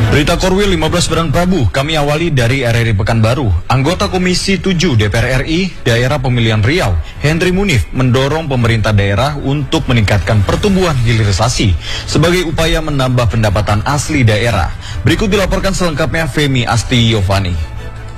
Berita Korwil 15 Berang Prabu, kami awali dari RRI Pekanbaru. Anggota Komisi 7 DPR RI Daerah Pemilihan Riau, Henry Munif, mendorong pemerintah daerah untuk meningkatkan pertumbuhan hilirisasi sebagai upaya menambah pendapatan asli daerah. Berikut dilaporkan selengkapnya Femi Astiyovani.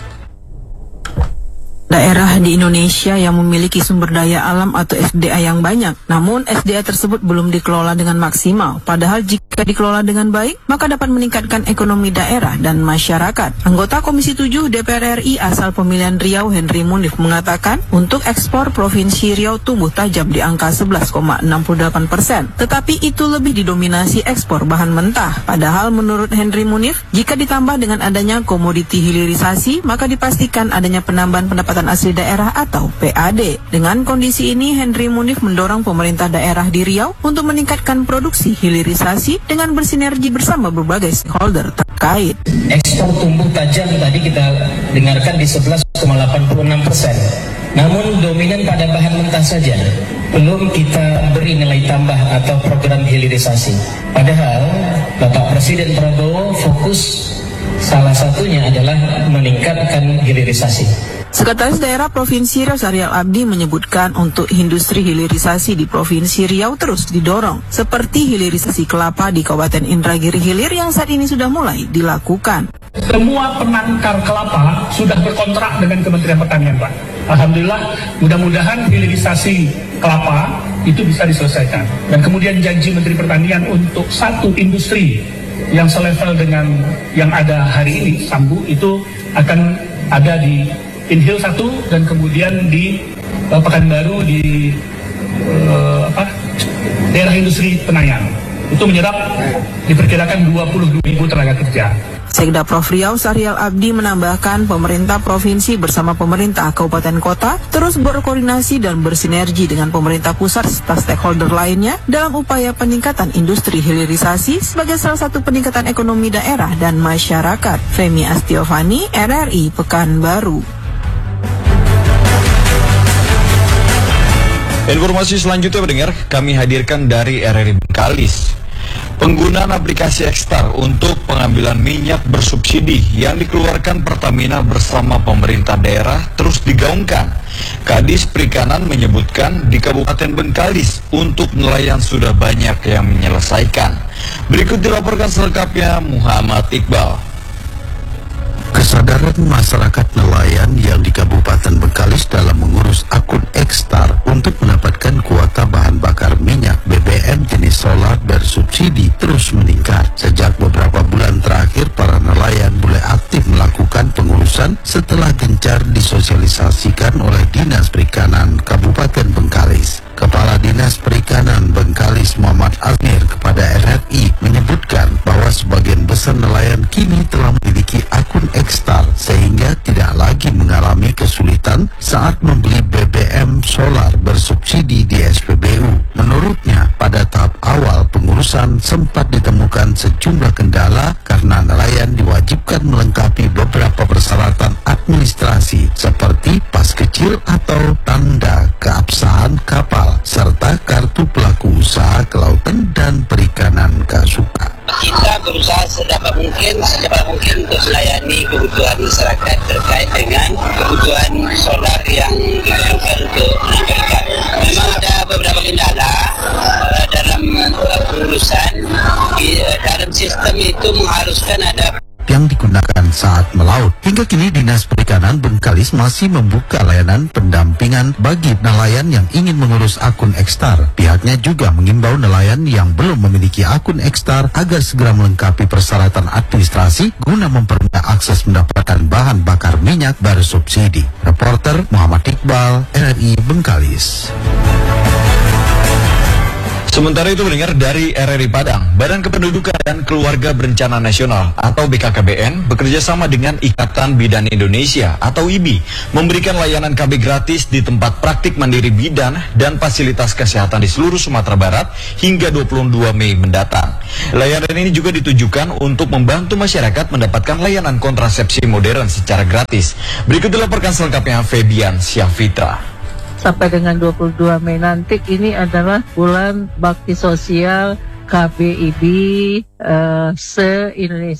Daerah di Indonesia yang memiliki sumber daya alam atau SDA yang banyak, namun SDA tersebut belum dikelola dengan maksimal. Padahal jika dikelola dengan baik, maka dapat meningkatkan ekonomi daerah dan masyarakat. Anggota Komisi 7 DPR RI asal pemilihan Riau Henry Munif mengatakan, untuk ekspor Provinsi Riau tumbuh tajam di angka 11,68%. Tetapi itu lebih didominasi ekspor bahan mentah. Padahal menurut Henry Munif, jika ditambah dengan adanya komoditi hilirisasi, maka dipastikan adanya penambahan pendapatan asli daerah atau PAD. Dengan kondisi ini, Henry Munif mendorong pemerintah daerah di Riau untuk meningkatkan produksi hilirisasi dengan bersinergi bersama berbagai stakeholder terkait. Ekspor tumbuh tajam tadi kita dengarkan di 11,86%. Namun dominan pada bahan mentah saja. Belum kita beri nilai tambah atau program hilirisasi. Padahal Bapak Presiden Prabowo fokus salah satunya adalah meningkatkan hilirisasi. Sekretaris Daerah Provinsi Riau Sahrial Abdi menyebutkan untuk industri hilirisasi di Provinsi Riau terus didorong, seperti hilirisasi kelapa di Kabupaten Indragiri Hilir yang saat ini sudah mulai dilakukan. Semua penangkar kelapa sudah berkontrak dengan Kementerian Pertanian, Pak. Alhamdulillah, mudah-mudahan hilirisasi kelapa itu bisa diselesaikan. Dan kemudian janji Menteri Pertanian untuk satu industri yang selevel dengan yang ada hari ini, Sambu, itu akan ada di Inhil 1 dan kemudian di Pekanbaru di daerah industri Penayang. Itu menyerap diperkirakan 22.000 tenaga kerja. Sekda Prof Riau Sahrial Abdi menambahkan pemerintah provinsi bersama pemerintah kabupaten kota terus berkoordinasi dan bersinergi dengan pemerintah pusat serta stakeholder lainnya dalam upaya peningkatan industri hilirisasi sebagai salah satu peningkatan ekonomi daerah dan masyarakat. Femi Astiyovani, RRI Pekanbaru. Informasi selanjutnya pendengar, kami hadirkan dari RRI Bengkalis. Penggunaan aplikasi Ekstar untuk pengambilan minyak bersubsidi yang dikeluarkan Pertamina bersama pemerintah daerah terus digaungkan. Kadis Perikanan menyebutkan di Kabupaten Bengkalis untuk nelayan sudah banyak yang menyelesaikan. Berikut dilaporkan selengkapnya Muhammad Iqbal. Kesadaran masyarakat nelayan yang di Kabupaten Bengkalis dalam mengurus akun Ekstar untuk mendapatkan kuota bahan bakar minyak BBM jenis solar bersubsidi terus meningkat. Sejak beberapa bulan terakhir, para nelayan mulai aktif melakukan pengurusan setelah gencar disosialisasikan oleh Dinas Perikanan Kabupaten Bengkalis. Kepala Dinas Perikanan Bengkalis Muhammad Azmir kepada RRI menyebutkan bahwa sebagian besar nelayan kini telah memiliki akun Ekstar sehingga tidak lagi mengalami kesulitan saat membeli BBM solar bersubsidi di SPBU. Menurutnya, pada tahap awal pengurusan sempat ditemukan sejumlah kendala karena nelayan diwajibkan melengkapi beberapa persyaratan administrasi seperti pas kecil atau tanda keabsahan kapal serta kartu pelaku usaha kelautan dan perikanan Kasuka. Kita berusaha secepat mungkin untuk melayani kebutuhan masyarakat terkait dengan kebutuhan solar yang diperlukan untuk menambahkan. Memang ada beberapa kendala dalam pengurusan. Dalam sistem itu mengharuskan ada yang digunakan saat melaut. Hingga kini Dinas Perikanan Bengkalis masih membuka layanan pendampingan bagi nelayan yang ingin mengurus akun Ekstar. Pihaknya juga mengimbau nelayan yang belum memiliki akun Ekstar agar segera melengkapi persyaratan administrasi guna mempermudah akses mendapatkan bahan bakar minyak bersubsidi. Reporter Muhammad Iqbal, RRI Bengkalis. Sementara itu mendengar dari RRI Padang, Badan Kependudukan dan Keluarga Berencana Nasional atau BKKBN bekerja sama dengan Ikatan Bidan Indonesia atau IBI memberikan layanan KB gratis di tempat praktik mandiri bidan dan fasilitas kesehatan di seluruh Sumatera Barat hingga 22 Mei mendatang. Layanan ini juga ditujukan untuk membantu masyarakat mendapatkan layanan kontrasepsi modern secara gratis. Berikut dilaporkan selengkapnya Febian Syafitra. Sampai dengan 22 Mei nanti ini adalah bulan bakti sosial KBIB se-Indonesia.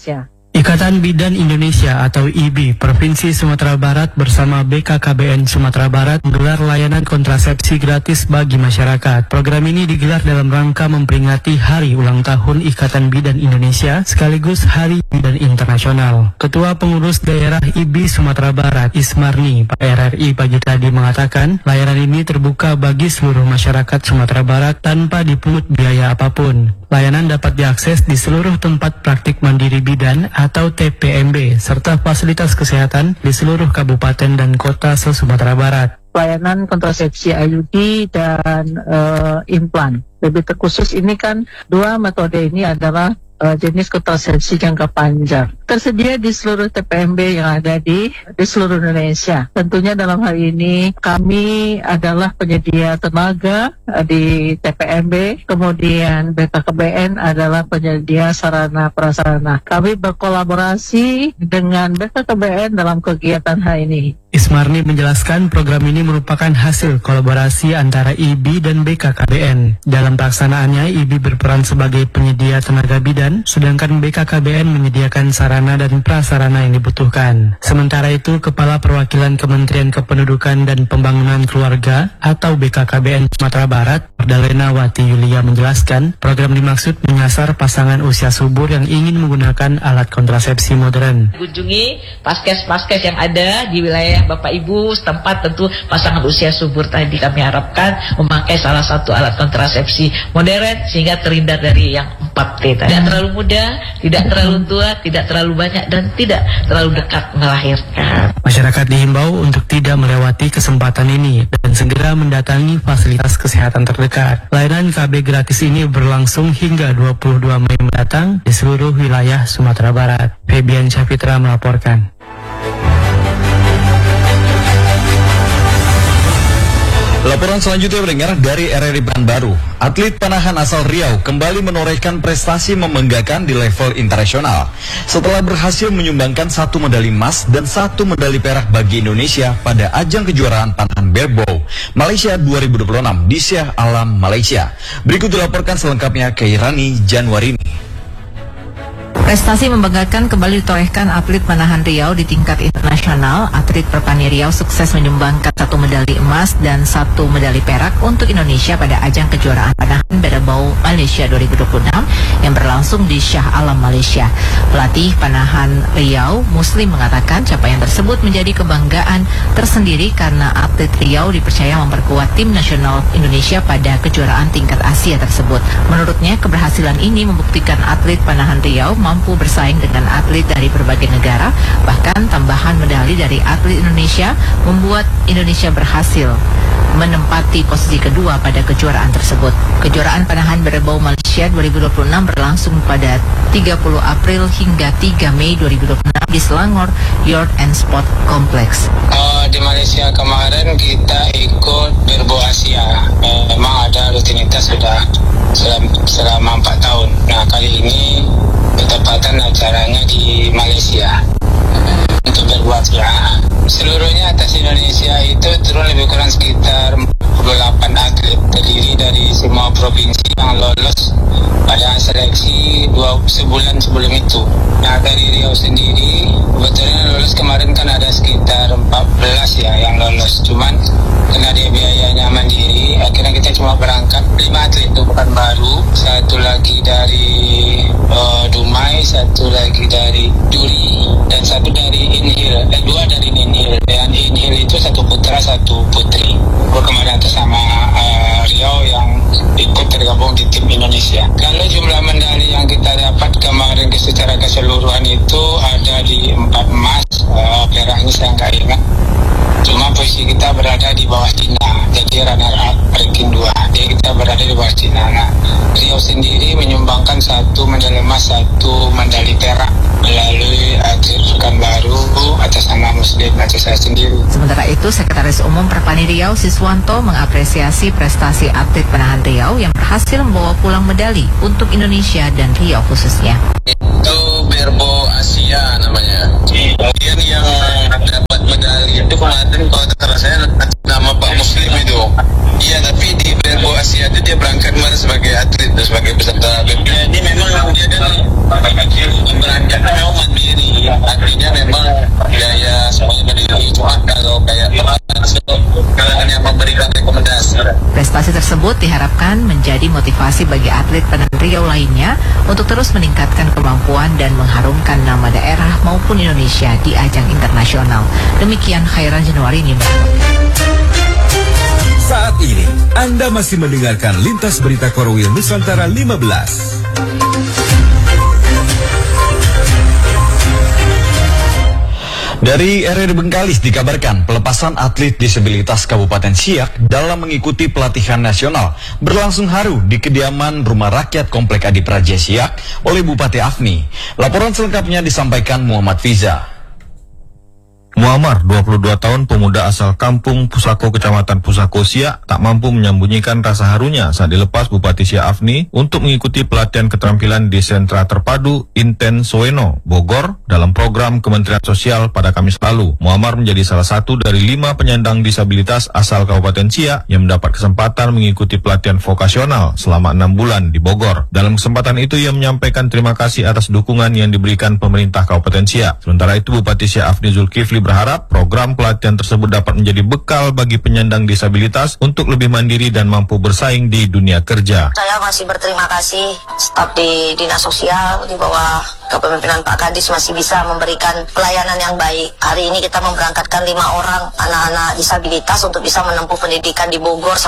Ikatan Bidan Indonesia atau IBI Provinsi Sumatera Barat bersama BKKBN Sumatera Barat menggelar layanan kontrasepsi gratis bagi masyarakat. Program ini digelar dalam rangka memperingati Hari Ulang Tahun Ikatan Bidan Indonesia sekaligus Hari Bidan Internasional. Ketua Pengurus Daerah IBI Sumatera Barat Ismarni RRI pagi tadi mengatakan layanan ini terbuka bagi seluruh masyarakat Sumatera Barat tanpa dipungut biaya apapun. Layanan dapat diakses di seluruh tempat praktik mandiri bidan atau TPMB serta fasilitas kesehatan di seluruh kabupaten dan kota se-Sumatera Barat. Pelayanan kontrasepsi IUD dan implan. Lebih terkhusus ini kan dua metode ini adalah jenis kontrasepsi jangka panjang. Tersedia di seluruh TPMB yang ada di seluruh Indonesia. Tentunya dalam hal ini kami adalah penyedia tenaga di TPMB, kemudian BKKBN adalah penyedia sarana prasarana. Kami berkolaborasi dengan BKKBN dalam kegiatan hari ini. Ismarni menjelaskan program ini merupakan hasil kolaborasi antara IBI dan BKKBN. Dalam pelaksanaannya, IBI berperan sebagai penyedia tenaga bidan, sedangkan BKKBN menyediakan sarana dan prasarana yang dibutuhkan. Sementara itu, Kepala Perwakilan Kementerian Kependudukan dan Pembangunan Keluarga atau BKKBN Sumatera Barat, Perdalena Wati Yulia menjelaskan, program dimaksud menyasar pasangan usia subur yang ingin menggunakan alat kontrasepsi modern. Kunjungi paskes-paskes yang ada di wilayah Bapak Ibu setempat, tentu pasangan usia subur tadi kami harapkan memakai salah satu alat kontrasepsi modern sehingga terhindar dari yang 4T. Tidak terlalu muda, tidak terlalu tua, tidak terlalu banyak, dan tidak terlalu dekat melahirkan. Masyarakat dihimbau untuk tidak melewati kesempatan ini dan segera mendatangi fasilitas kesehatan terdekat. Layanan KB gratis ini berlangsung hingga 22 Mei mendatang di seluruh wilayah Sumatera Barat. Febian Syafitra melaporkan. Laporan selanjutnya mendengar dari RRI Pekanbaru. Atlet panahan asal Riau kembali menorehkan prestasi membanggakan di level internasional setelah berhasil menyumbangkan 1 medali emas dan 1 medali perak bagi Indonesia pada ajang kejuaraan panahan barebow Malaysia 2026 di Shah Alam, Malaysia. Berikut dilaporkan selengkapnya ke Irani Januarini. Prestasi membanggakan kembali ditorehkan atlet panahan Riau di tingkat internasional. Atlet perpani Riau sukses menyumbangkan 1 medali emas dan 1 medali perak untuk Indonesia pada ajang kejuaraan panahan barebow Malaysia 2026 yang berlangsung di Shah Alam, Malaysia. Pelatih panahan Riau, Muslim, mengatakan capaian tersebut menjadi kebanggaan tersendiri karena atlet Riau dipercaya memperkuat tim nasional Indonesia pada kejuaraan tingkat Asia tersebut. Menurutnya, keberhasilan ini membuktikan atlet panahan Riau mampu bersaing dengan atlet dari berbagai negara. Bahkan tambahan medali dari atlet Indonesia membuat Indonesia berhasil menempati posisi kedua pada kejuaraan tersebut. Kejuaraan panahan barebow Malaysia 2026 berlangsung pada 30 April hingga 3 Mei 2026 di Selangor Yacht and Sport Complex. Di Malaysia kemarin kita ikut barebow Asia. Memang ada rutinitas sudah selama 4 tahun. Nah, kali ini ketepatan acaranya di Malaysia untuk barebow Asia. Seluruhnya atas Indonesia itu turun lebih kurang sekitar 48 atlet, terdiri dari semua provinsi yang lolos pada seleksi sebulan sebelum itu. Nah, dari Riau sendiri kebetulan lolos kemarin kan ada sekitar 14 ya yang lolos, cuman karena dia biayanya mandiri, akhirnya kita cuma berangkat 5 atlet itu Pekanbaru, 1 lagi dari Dumai, 1 lagi dari Duri, dan 1 dari Inhil, 2 dari Inhil. Dan Inhil itu 1 putra 1 putri. Kemarin atas sama Riau yang ikut tergabung di tim Indonesia. Kalau jumlah medali yang kita dapat kemarin secara keseluruhan itu ada di 4 emas, peraknya saya nggak ingat. Cuma posisi kita berada di bawah Cina, jadi runner up ranking 2. Jadi kita berada di bawah Cina. Nah, Riau sendiri menyumbangkan 1 medali emas, 1 medali perak melalui atlet Pekanbaru atas nama Muslim, atas saya sendiri. Sementara itu, Sekretaris Umum Perpani Riau Siswanto mengapresiasi prestasi atlet panahan Riau yang berhasil membawa pulang medali untuk Indonesia dan Riau khususnya. Itu barebow Asia namanya. Kemudian yang dapat medali itu kemarin kalau terasa saya nama Pak Muslim itu. Iya, tapi di barebow Asia itu dia berangkat kemarin sebagai atlet, sebagai peserta. Ini memang dia kan berangkat memang mandiri. artinya memang biaya semuanya dari cuma kalau kayak hanya memberikan rekomendasi. Prestasi tersebut diharapkan menjadi motivasi bagi atlet penentu Riau lainnya untuk terus meningkatkan kemampuan dan mengharumkan nama daerah maupun Indonesia di ajang internasional. Demikian Khairan Januari ini. Saat ini Anda masih mendengarkan Lintas Berita Korwil Nusantara 15. Dari RRI Bengkalis dikabarkan pelepasan atlet disabilitas Kabupaten Siak dalam mengikuti pelatihan nasional berlangsung haru di kediaman Rumah Rakyat Komplek Adi Praja Siak oleh Bupati Afni. Laporan selengkapnya disampaikan Muhammad Fiza. Muammar, 22 tahun, pemuda asal kampung Pusako, Kecamatan Pusako, Siak, tak mampu menyembunyikan rasa harunya saat dilepas Bupati Siak Afni untuk mengikuti pelatihan keterampilan di Sentra Terpadu Inten Soeno, Bogor, dalam program Kementerian Sosial pada Kamis lalu. Muammar menjadi salah satu dari 5 penyandang disabilitas asal Kabupaten Siak yang mendapat kesempatan mengikuti pelatihan vokasional selama 6 bulan di Bogor. Dalam kesempatan itu, ia menyampaikan terima kasih atas dukungan yang diberikan pemerintah Kabupaten Siak. Sementara itu, Bupati Siak Afni Zulkifli berharap program pelatihan tersebut dapat menjadi bekal bagi penyandang disabilitas untuk lebih mandiri dan mampu bersaing di dunia kerja. Saya masih berterima kasih staf di Dinas Sosial di bawah kepemimpinan Pak Kadis masih bisa memberikan pelayanan yang baik. Hari ini kita memberangkatkan 5 orang anak-anak disabilitas untuk bisa menempuh pendidikan di Bogor